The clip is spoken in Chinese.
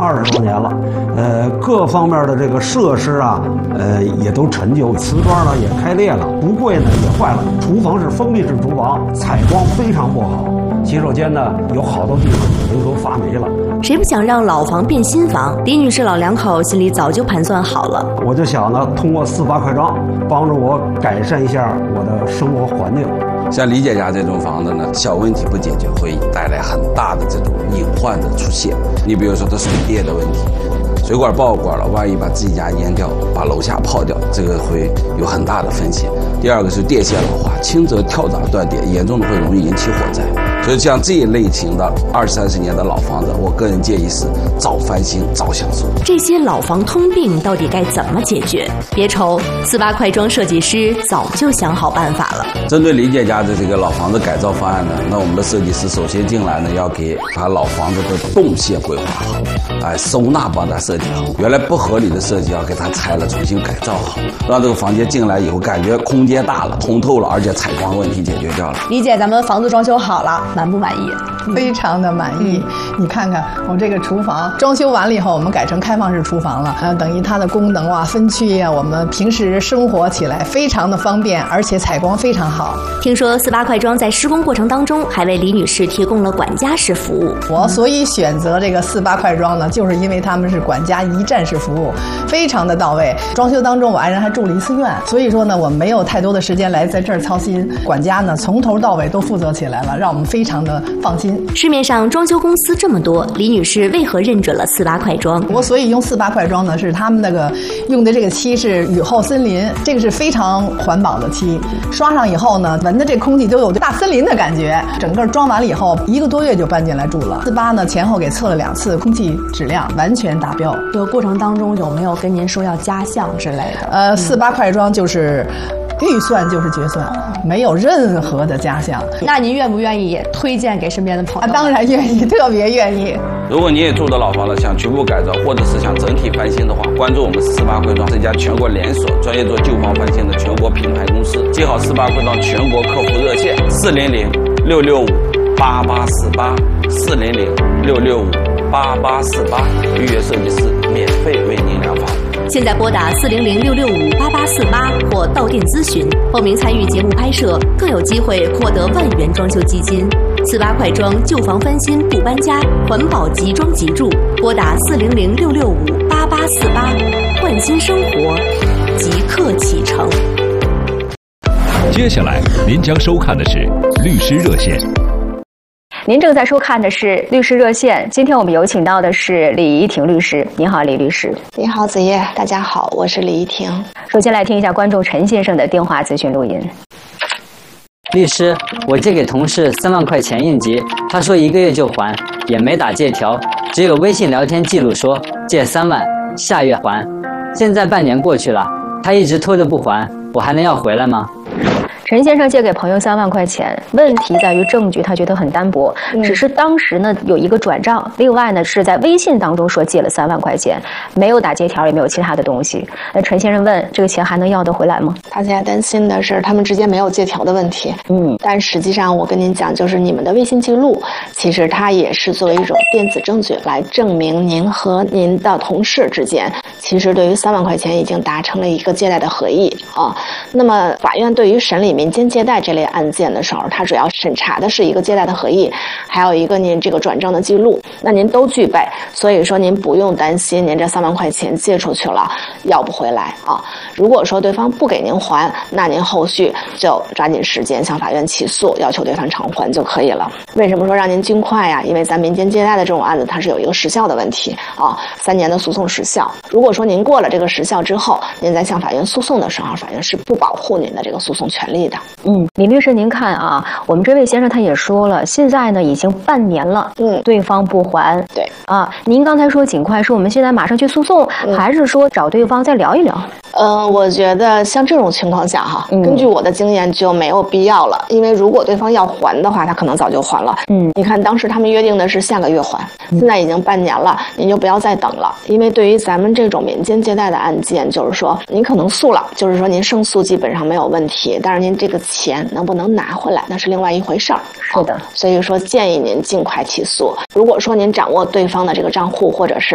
20多年了，各方面的这个设施啊，也都陈旧，瓷砖呢也开裂了，橱柜呢也坏了，厨房是封闭式厨房，采光非常不好，洗手间呢有好多地方已经都发霉了。 谁不想让老房变新房？李女士老两口心里早就盘算好了。 我就想呢，通过4-8快装，帮助我改善一下我的生活环境。 像李姐家这种房子呢，小问题不解决，会带来很大的这种隐患的出现。你比如说它水电的问题，水管爆管了，万一把自己家淹掉，把楼下泡掉，这个会有很大的风险。第二个是电线老化，轻则跳闸断电，严重的会容易引起火灾。所以像这一类型的20-30年的老房子，我个人建议是早翻新早享受。 这些老房通病到底该怎么解决？别愁，4-8快装设计师早就想好办法了。 针对李姐家的这个老房子改造方案呢，那我们的设计师首先进来呢，要给把老房子的动线规划好，收纳帮他设计好，原来不合理的设计要给他拆了，重新改造好，让这个房间进来以后感觉空间大了，通透了，而且采光问题解决掉了。 李姐，咱们房子装修好了，满不满意？ 非常的满意。你看看我这个厨房装修完了以后，我们改成开放式厨房了，等于它的功能啊、分区啊，我们平时生活起来非常的方便，而且采光非常好。 听说4-8快装在施工过程当中还为李女士提供了管家式服务。 我所以选择这个4-8快装呢，就是因为他们是管家一站式服务，非常的到位。装修当中我爱人还住了1次院，所以说呢，我没有太多的时间来在这儿操心。管家呢从头到尾都负责起来了，让我们非常的放心。 市面上装修公司这么多，李女士为何认准了4-8快装？ 我所以用4-8快装呢，是他们那个用的这个漆是雨后森林，这个是非常环保的漆，刷上以后呢，闻的这空气都有大森林的感觉。整个装完了以后，1个多月就搬进来住了。4-8呢前后给测了2次，空气质量完全达标。 这个过程当中有没有跟您说要加项之类的 ？4-8快装就是预算就是决算，没有任何的加项。 那您愿不愿意也推荐给身边的朋友？ 当然愿意，特别愿意。 如果你也住的老房子想局部改造，或者是想整体翻新的话，关注我们4-8快装，这家全国连锁专业做旧房翻新的全国品牌公司。记好4-8快装全国客服热线400-665-8848，400-665-8848，预约设计师免费为您量房。 现在拨打400-665-8848或到店咨询，报名参与节目拍摄，更有机会获得万元装修基金。4-8快装旧房翻新不搬家，环保即装即住。拨打400-665-8848，换新生活，即刻启程。 接下来您将收看的是律师热线。 您正在收看的是律师热线，今天我们有请到的是李怡婷律师。你好，李律师。 你好，子夜，大家好，我是李怡婷。 首先来听一下观众陈先生的电话咨询录音。 律师，我借给同事3万块钱应急，他说1个月就还，也没打借条，只有微信聊天记录说借3万，下月还。现在半年过去了，他一直拖着不还，我还能要回来吗？ 陈先生借给朋友3万块钱，问题在于证据他觉得很单薄，只是当时呢有一个转账，另外呢是在微信当中说借了3万块钱，没有打借条，也没有其他的东西。那陈先生问，这个钱还能要得回来吗？ 他现在担心的是他们之间没有借条的问题。但实际上我跟您讲，就是你们的微信记录，其实它也是作为一种电子证据来证明您和您的同事之间，其实对于3万块钱已经达成了一个借贷的合意啊。那么法院对于审理民间借贷这类案件的时候，它主要审查的是一个借贷的合意，还有一个您这个转账的记录，那您都具备，所以说您不用担心您这3万块钱借出去了要不回来啊。如果说对方不给您还，那您后续就抓紧时间向法院起诉，要求对方偿还就可以了。为什么说让您尽快呀？因为咱民间借贷的这种案子，它是有一个时效的问题啊，3年的诉讼时效。如果说您过了这个时效之后，您再向法院诉讼的时候，法院是不保护您的这个诉讼权利的。 李律师，您看啊，我们这位先生他也说了，现在呢已经半年了，对方不还， 对啊，您刚才说尽快，是我们现在马上去诉讼，还是说找对方再聊一聊？ 我觉得像这种情况下哈，根据我的经验就没有必要了，因为如果对方要还的话，他可能早就还了。你看当时他们约定的是下个月还，现在已经半年了，您就不要再等了，因为对于咱们这种民间借贷的案件，就是说您可能诉了，就是说您胜诉基本上没有问题，但是您这个钱能不能拿回来，那是另外一回事儿。 是的， 所以说建议您尽快起诉。如果说您掌握对方的这个账户或者是